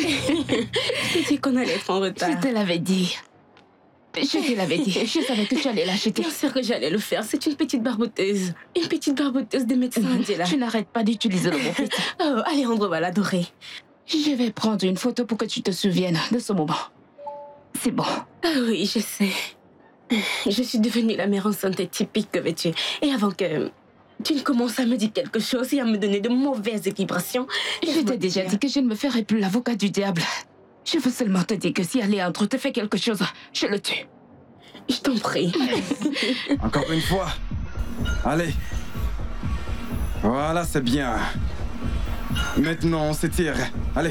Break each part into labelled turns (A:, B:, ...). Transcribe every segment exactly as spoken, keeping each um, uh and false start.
A: Je t'ai dit qu'on allait être en retard.
B: Je te l'avais dit. Je te l'avais dit. Je savais que tu allais l'acheter.
A: Bien sûr que j'allais le faire. C'est une petite barboteuse. Une petite barboteuse des médecins, Angela.
B: Tu n'arrêtes pas d'utiliser le mot petit.
A: Oh, Alejandro va l'adorer.
B: Je vais prendre une photo pour que tu te souviennes de ce moment. C'est bon.
A: Ah oui, je sais. Je suis devenue la mère enceinte typique, que veux-tu. Et avant que tu ne commences à me dire quelque chose et à me donner de mauvaises vibrations...
B: Je t'ai déjà dit que je ne me ferai plus l'avocat du diable. Je veux seulement te dire que si Alejandro te fait quelque chose, je le tue.
A: Je t'en prie.
C: Encore une fois. Allez. Voilà, c'est bien. Maintenant, on s'étire. Allez.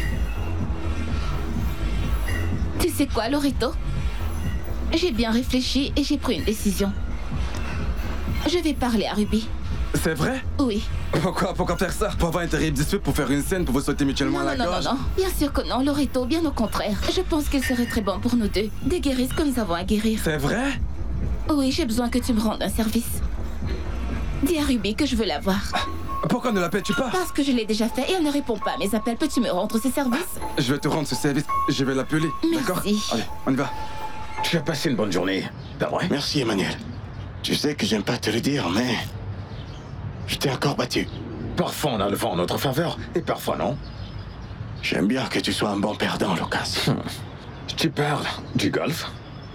B: Tu sais quoi, Lorito? J'ai bien réfléchi et j'ai pris une décision. Je vais parler à Ruby.
C: C'est vrai?
B: Oui.
C: Pourquoi, pourquoi faire ça? Pour avoir un terrible dispute, pour faire une scène, pour vous sauter mutuellement
B: non,
C: à la
B: non,
C: gorge?
B: Non, non, non. Bien sûr que non, Lorito, bien au contraire. Je pense qu'il serait très bon pour nous deux de guérir ce que nous avons à guérir.
C: C'est vrai?
B: Oui, j'ai besoin que tu me rendes un service. Dis à Ruby que je veux la voir.
C: Pourquoi ne l'appelles-tu pas?
B: Parce que je l'ai déjà fait et elle ne répond pas à mes appels. Peux-tu me rendre ce service?
C: Je vais te rendre ce service. Je vais l'appeler. D'accord? Allez, on y va.
D: Tu as passé une bonne journée, pas vrai?
E: Merci, Emmanuel. Tu sais que j'aime pas te le dire, mais... je t'ai encore battu.
D: Parfois on a le vent en notre faveur, et parfois non.
E: J'aime bien que tu sois un bon perdant, Lucas.
D: Hum. Tu parles du golf?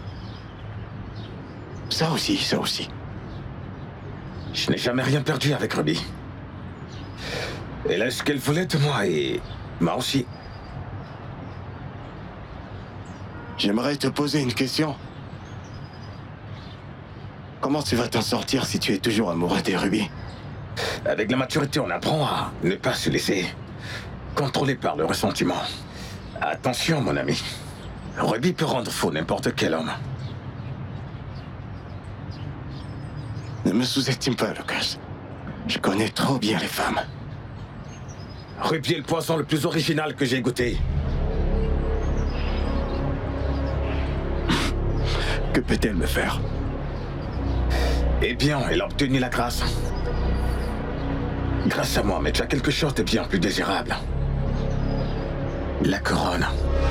E: Ça aussi, ça aussi.
D: Je n'ai jamais rien perdu avec Ruby. Elle a ce qu'elle voulait de moi, et moi aussi.
E: J'aimerais te poser une question. Comment tu vas t'en sortir si tu es toujours amoureux des Ruby?
D: Avec la maturité, on apprend à ne pas se laisser contrôler par le ressentiment. Attention, mon ami. Ruby peut rendre fou n'importe quel homme.
E: Ne me sous-estime pas, Lucas. Je connais trop bien les femmes.
D: Ruby est le poison le plus original que j'ai goûté.
E: Que peut-elle me faire?
D: Eh bien, elle a obtenu la grâce. Grâce à moi, mais tu as quelque chose de bien plus désirable. La couronne.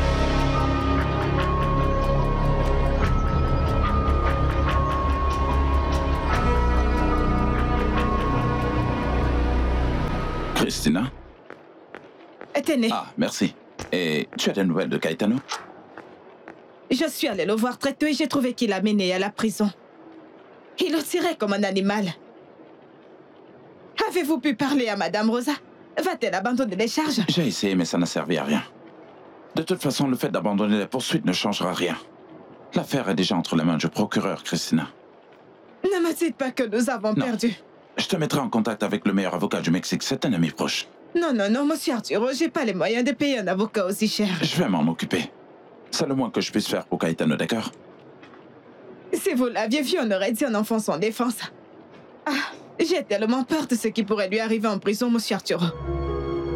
F: Christina?
G: T'es né.
F: Ah, merci. Et tu as des nouvelles de Caetano?
G: Je suis allée le voir très tôt et j'ai trouvé qu'il a mené à la prison. Il le tirait comme un animal. Avez-vous pu parler à Madame Rosa? Va-t-elle abandonner les charges?
F: J'ai essayé, mais ça n'a servi à rien. De toute façon, le fait d'abandonner les poursuites ne changera rien. L'affaire est déjà entre les mains du procureur, Christina.
G: Ne me dites pas que nous avons
F: non.
G: perdu.
F: Je te mettrai en contact avec le meilleur avocat du Mexique. C'est un ami proche.
G: Non, non, non, monsieur Arturo, j'ai pas les moyens de payer un avocat aussi cher.
F: Je vais m'en occuper. C'est le moins que je puisse faire pour Caetano, d'accord?
G: Si vous l'aviez vu, on aurait dit un enfant sans défense. Ah, j'ai tellement peur de ce qui pourrait lui arriver en prison, monsieur Arturo.